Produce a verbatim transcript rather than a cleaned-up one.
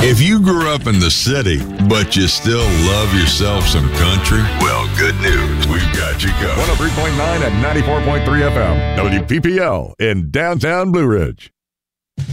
If you grew up in the city, but you still love yourself some country, well, good news. We've got you covered. one oh three point nine and ninety-four point three F M, W P P L in downtown Blue Ridge.